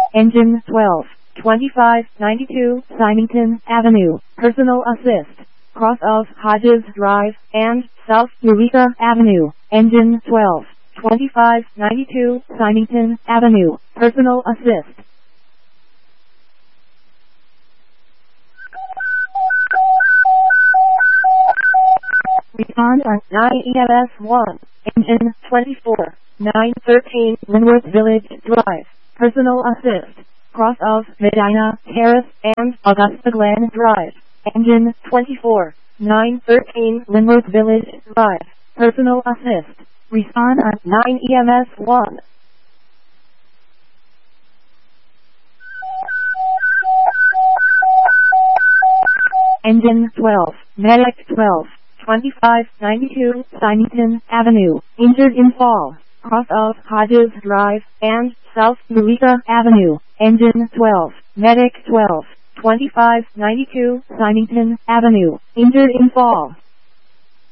Engine 12, 2592 Symington Avenue, Personal Assist, cross of Hodges Drive and South Eureka Avenue. Engine 12, 2592 Symington Avenue, Personal Assist. Respond on 9 EMS 1, Engine 24, 913 Linwood Village Drive, Personal Assist, cross of Medina Terrace and Augusta Glen Drive. Engine 24, 913 Linwood Village Drive, Personal Assist. Respond on 9 EMS 1. Engine 12, Medic 12, 2592 Symington Avenue, injured in fall, cross of Hodges Drive and South Eureka Avenue. Engine 12, Medic 12, 2592 Symington Avenue, injured in fall.